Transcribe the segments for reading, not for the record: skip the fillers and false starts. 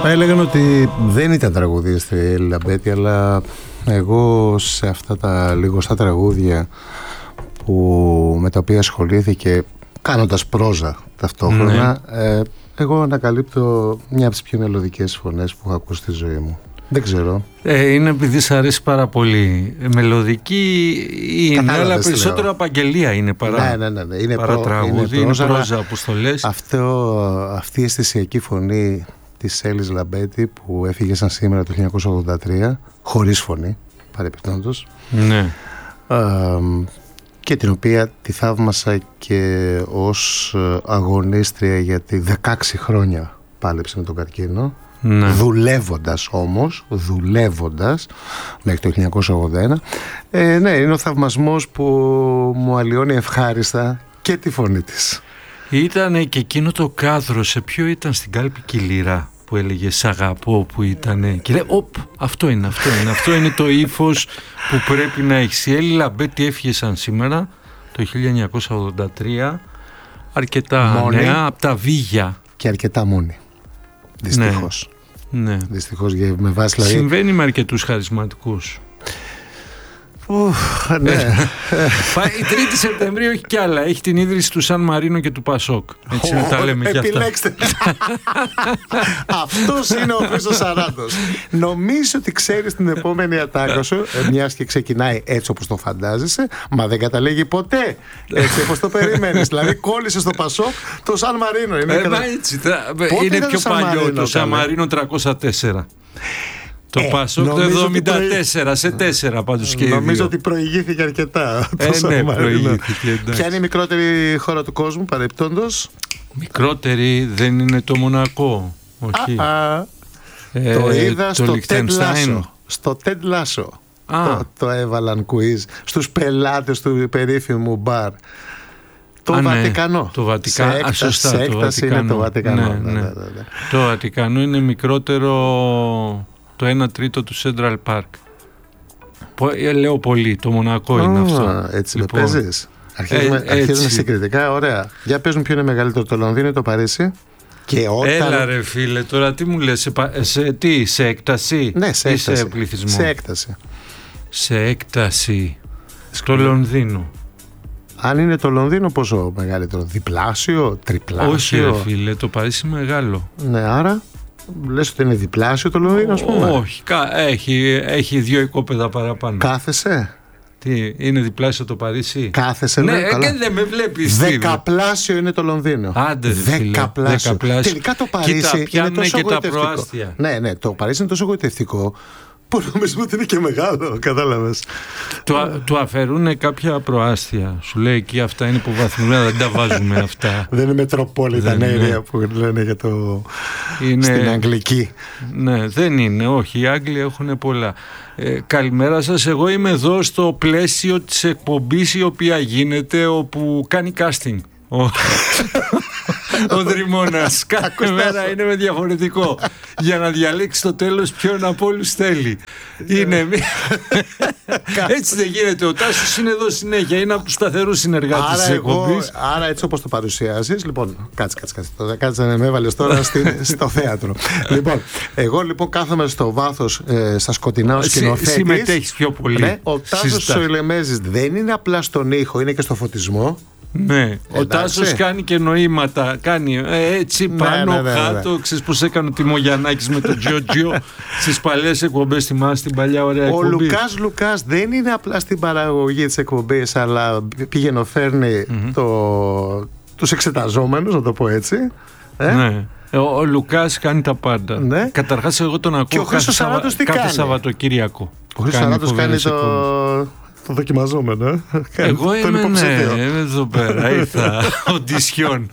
Έλεγαν ότι δεν ήταν τραγουδία στη Λαμπέτη, αλλά εγώ σε αυτά τα λιγοστά τραγούδια με τα οποία ασχολήθηκε κάνοντας πρόζα ταυτόχρονα, εγώ ανακαλύπτω μια από τις πιο μελωδικές φωνές που έχω ακούσει στη ζωή μου. Δεν ξέρω. Είναι επειδή σ' αρέσει πάρα πολύ. Μελωδική είναι, αλλά περισσότερο απαγγελία είναι παρά, ναι. Είναι τραγούδι, είναι πρόζα, όπως το λες. Αυτή η αισθησιακή φωνή της Έλλης Λαμπέτη που έφυγε σαν σήμερα το 1983, χωρίς φωνή, παρεπιπτόντως. Ναι. Και την οποία τη θαύμασα και ως αγωνίστρια, γιατί 16 χρόνια πάλεψε με τον καρκίνο. Ναι. Δουλεύοντας μέχρι το 1981. Ναι, είναι ο θαυμασμός που μου αλλοιώνει ευχάριστα και τη φωνή της. Ήτανε και εκείνο το κάδρο, σε ποιο ήταν, στην Κάλπη Κιλίρα, που έλεγε «Σ' αγαπώ», που ήτανε και λέει αυτό είναι το ύφος που πρέπει να έχει. Η Έλλη Λαμπέτη έφυγε σαν σήμερα το 1983, αρκετά νέα, από τα Βίγια. Και αρκετά μόνη, δυστυχώς. Ναι. Δυστυχώς, με βάση δηλαδή... Συμβαίνει με αρκετούς χαρισματικούς. Ναι. Η 3η Σεπτεμβρίου έχει κι άλλα. Έχει την ίδρυση του Σαν Μαρίνο και του Πασόκ. Έτσι να τα λέμε κι αυτά. Επιλέξτε. Αυτός είναι ο Χρήστος Σαράντος. Νομίζω ότι ξέρεις την επόμενη ατάκα σου, μιας και ξεκινάει έτσι όπως το φαντάζεσαι, μα δεν καταλήγει ποτέ έτσι όπως το περίμενες. Δηλαδή κόλλησε στο Πασόκ το Σαν Μαρίνο. Είναι πιο παλιό το Σαν Μαρίνο 304. Το Πασόκ το 74, σε 4 πάντως και νομίζω ότι προηγήθηκε αρκετά. Ναι, προηγήθηκε. Ποια είναι η μικρότερη χώρα του κόσμου, παρεπτόντως? Μικρότερη δεν είναι το Μονακό. Όχι. Το είδα στο Ted Lasso. Στο Ted Lasso το έβαλαν quiz στους πελάτες του περίφημου μπαρ. Το Βατικανό. Το Βατικανό. Σε έκταση είναι το Βατικανό. Το Βατικανό είναι μικρότερο το 1/3 του Central Park. Λέω πολύ, το Μονακό είναι αυτό. Έτσι με παίζεις. Αρχίζουμε συγκριτικά, ωραία. Για πες μου ποιο είναι μεγαλύτερο, το Λονδίνο ή το Παρίσι? Και όταν... Έλα ρε φίλε, τώρα τι μου λες, σε έκταση? Ναι, σε έκταση. Ή σε πληθυσμό? Σε έκταση. Σε έκταση. Στο Λονδίνο. Αν είναι το Λονδίνο, πόσο μεγαλύτερο? Διπλάσιο, τριπλάσιο? Όχι ρε φίλε, το Παρίσι μεγάλο. Ναι, άρα λες ότι είναι διπλάσιο το Λονδίνο, ας πούμε? Όχι, έχει 2 οικόπεδα παραπάνω. Κάθεσαι? Τι, είναι διπλάσιο το Παρίσι? Κάθεσαι? Ναι, και δεν με βλέπεις. Δεκαπλάσιο είναι το Λονδίνο. Άντε ρε φίλε, δεκαπλάσιο. Τελικά το Παρίσι είναι τόσο και τα γοητευτικό. προάστια. Ναι, το Παρίσι είναι τόσο γοητευτικό που νομίζουμε ότι είναι και μεγάλο, κατάλαβες. Του αφαιρούν κάποια προάστια. Σου λέει εκεί αυτά είναι υποβαθμισμένα, δεν τα βάζουμε αυτά. Δεν είναι Metropolitan area που λένε για το... στην Αγγλική. Ναι, δεν είναι, όχι, οι Άγγλοι έχουν πολλά. Καλημέρα σας, εγώ είμαι εδώ στο πλαίσιο της εκπομπής η οποία γίνεται όπου κάνει casting ο Δρυμώνας. Κάθε μέρα είναι με διαφορετικό για να διαλέξει το τέλος ποιον από όλους θέλει. Είναι έτσι δεν γίνεται. Ο Τάσος είναι εδώ συνέχεια, είναι από τους σταθερούς συνεργάτες της εκπομπής. Άρα έτσι όπως το παρουσιάζεις, λοιπόν, κάτσε να με έβαλες τώρα στο θέατρο. Λοιπόν, εγώ λοιπόν κάθομαι στο βάθος, στα σκοτεινά ως σκηνοθέτης. Συμμετέχεις πιο πολύ. Ναι, ο Τάσος Σοηλεμέζης δεν είναι απλά στον ήχο, είναι και στο φωτισμό. Ναι, ο Τάσος κάνει και νοήματα, κάνει έτσι πάνω κάτω, ξέρεις πως έκανε ο Τιμογιαννάκης με τον Τζιότζιο στις παλιές εκπομπές, θυμάσαι την παλιά ωραία εκπομπή? Ο Λουκάς δεν είναι απλά στην παραγωγή της εκπομπής, αλλά πηγαινοφέρνει τους εξεταζόμενους, να το πω έτσι. Ναι. Ο Λουκάς κάνει τα πάντα. Ναι. Καταρχάς εγώ τον ακούω κάθε Σαββατοκύριακο. Ο Χρήστος Σαράντος κάνει το δοκιμαζόμενο. Εγώ είμαι εδώ πέρα. Ήρθα οντισιόν.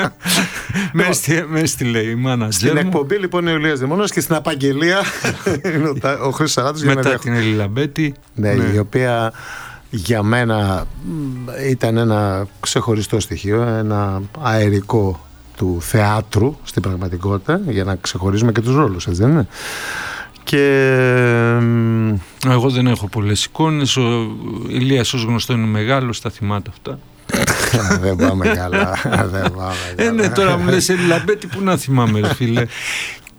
Με στη λέει η μάνατζερ. Στην εκπομπή λοιπόν είναι ο Ηλίας Δρυμώνας και στην απαγγελία ο Χρήστος Σαράντος. Μετά την Έλλη Λαμπέτη. Ναι, η οποία για μένα ήταν ένα ξεχωριστό στοιχείο, ένα αερικό του θεάτρου στην πραγματικότητα, για να ξεχωρίζουμε και τους ρόλους, έτσι δεν είναι? Και εγώ δεν έχω πολλές εικόνες. Ο Ηλίας ως γνωστό είναι μεγάλος, τα θυμάται αυτά. Δεν πάμε καλά. Ναι, τώρα μου λες Έλλη Λαμπέτη, πού να θυμάμαι ρε φίλε.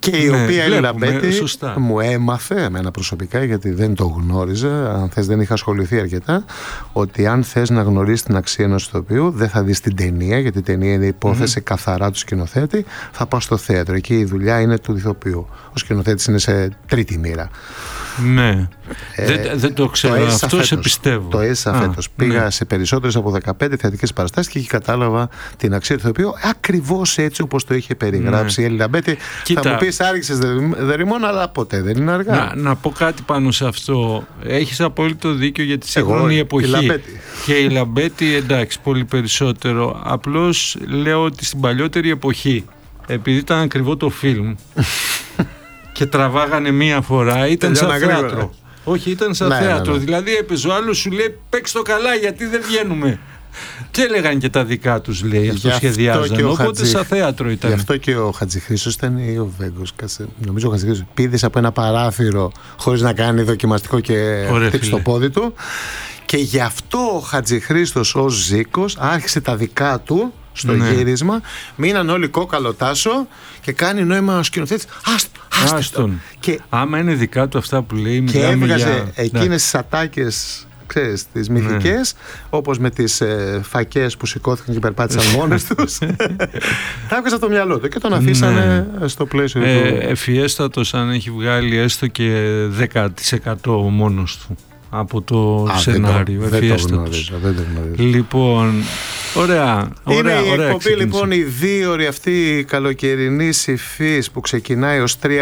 Και η οποία η Λαμπέτη μου έμαθε εμένα προσωπικά, γιατί δεν το γνώριζα, αν θες δεν είχα ασχοληθεί αρκετά, ότι αν θες να γνωρίσεις την αξία ενός ηθοποιού δεν θα δεις την ταινία, γιατί η ταινία είναι υπόθεση καθαρά του σκηνοθέτη, θα πας στο θέατρο. Εκεί η δουλειά είναι του ηθοποιού. Ο σκηνοθέτης είναι σε τρίτη μοίρα. Ναι, δεν το ξέρω, αυτό σε πιστεύω. Το έζησα φέτος. Πήγα σε περισσότερες από 15 θεατρικές παραστάσεις και κατάλαβα την αξία του ηθοποιού ακριβώς έτσι όπως το είχε περιγράψει η Έλλη Λαμπέτη. Θα μου πεις άργησες δερημόν, αλλά ποτέ δεν είναι αργά. Να πω κάτι πάνω σε αυτό. Έχεις απόλυτο δίκιο για τη σύγχρονη εποχή. Και η Λαμπέτη, εντάξει, πολύ περισσότερο. Απλώς λέω ότι στην παλιότερη εποχή, επειδή ήταν ακριβό το φιλμ και τραβάγανε μία φορά, ήταν σαν θέατρο. Όχι, ήταν σαν θέατρο. Ναι. Δηλαδή έπαιζε ο άλλος, σου λέει παίξ' το καλά γιατί δεν βγαίνουμε. Και έλεγαν και τα δικά τους, λέει, αυτό σχεδιάζαν. Οπότε σαν θέατρο ήταν. Γι' αυτό και ο Χατζηχρήστος ήταν, ή ο Βέγκος, νομίζω ο Χατζηχρήστος, πήδησε από ένα παράθυρο χωρίς να κάνει δοκιμαστικό και χτύψει το πόδι του. Και γι' αυτό ο Χατζηχρήστος ως Ζήκος άρχισε τα δικά του στο γύρισμα. Μείναν όλοι κόκαλο τάσο και κάνει νόημα ο σκηνοθέτης. Άστον. Και άμα είναι δικά του αυτά που λέει, και έβγαζε εκείνες τις ατάκες, ξέρεις, τις μυθικές, όπως με τις φακές που σηκώθηκαν και περπάτησαν μόνες τους. Τα έβγαζε από το μυαλό του και τον αφήσανε στο πλαίσιο του. Ευφιέστατος αν έχει βγάλει έστω και 10% μόνος του από το σενάριο. Δεν το γνωρίζω. Λοιπόν, ωραία. Είναι η εκπομπή λοιπόν η 2ωρη αυτή η καλοκαιρινή υφής που ξεκινάει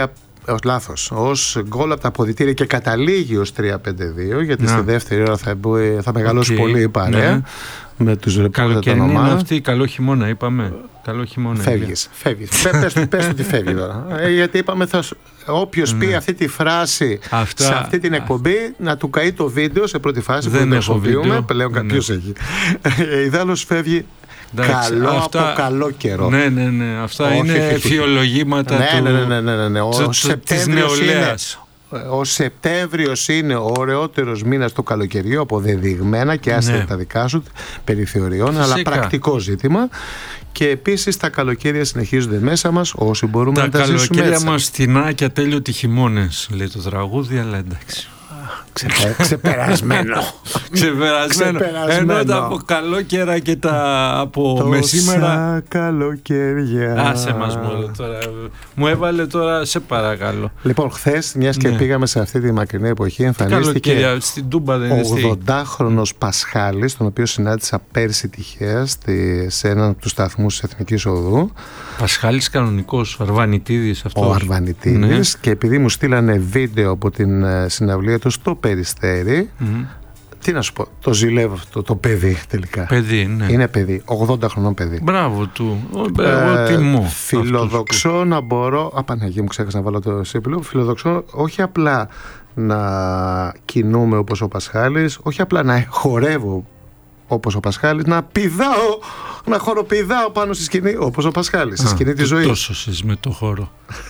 ως γκολ από τα αποδυτήρια και καταλήγει ως 3-5-2, γιατί στη δεύτερη ώρα θα μεγαλώσει πολύ η παρέα με τους ρεπόρτερ των ομάδων. Αυτή, καλό χειμώνα είπαμε. Καλό χειμώνα. Φεύγεις. Πες του ότι φεύγει τώρα. Γιατί είπαμε όποιος πει αυτή τη φράση σε αυτή την εκπομπή να του καεί το βίντεο σε πρώτη φάση που δεν χρησιμοποιούμε. Πλέον κάποιος έχει. Ιδάλλως φεύγει. Καλό από καλό καιρό. Ναι. Αυτά είναι φιολογήματα της νεολαίας. Ο Σεπτέμβριος είναι ο ωραιότερος μήνας του καλοκαιριού, αποδεδειγμένα, και άστε τα δικά σου περί θεωριών, αλλά πρακτικό ζήτημα. Και επίσης τα καλοκαίρια συνεχίζονται μέσα μας, όσοι μπορούμε να τα ζήσουμε έτσι. Τα καλοκαίρια μας φτηνά και ατέλειωτοι χειμώνες, λέει το τραγούδι, αλλά εντάξει. Ξεπερασμένο. Ενώ τα από καλόκαιρα και τα από μεσήμερα. Τόσα καλοκαίρια. Άσε μας μόνο τώρα. Μου έβαλε τώρα, σε παρακαλώ. Λοιπόν, χθες, μιας και πήγαμε σε αυτή τη μακρινή εποχή, εμφανίστηκε ο 80χρονος Πασχάλης, τον οποίο συνάντησα πέρσι τυχαία σε έναν από τους σταθμούς της Εθνικής Οδού. Πασχάλης κανονικός, ο Αρβανιτίδης αυτός. Ο Αρβανιτίδης, και επειδή μου στείλανε βίντεο από την συναυλία του στο Περιστέρι, τι να σου πω, το ζηλεύω αυτό το παιδί τελικά. Είναι παιδί, 80 χρονών παιδί. Μπράβο του. Τιμό. Φιλοδοξώ να μπορώ. Απαναγία μου, ξέχασα να βάλω το σύμβουλο. Φιλοδοξώ όχι απλά να κινούμε όπως ο Πασχάλης, όχι απλά να χορεύω όπως ο Πασχάλης, να χοροπηδάω πάνω στη σκηνή όπως ο Πασχάλης, στη σκηνή της ζωής. Τόσο εσείς με το χώρο.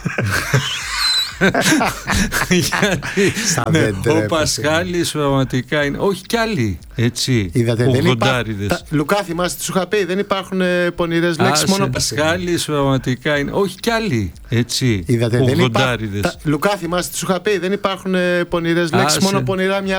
Γιατί ο Πασχάλης πραγματικά είναι. Όχι κι άλλοι, έτσι. Ογδοντάριδες. Λουκά, θυμάστε τι σου είχα πει, δεν υπάρχουν πονηρές λέξεις, μόνο Πασχάλης πραγματικά είναι. Όχι κι άλλοι, έτσι. Ογδοντάριδες. Λουκά, θυμάστε τι σου είχα πει, δεν υπάρχουν πονηρές λέξεις, μόνο πονηρά μυαλά.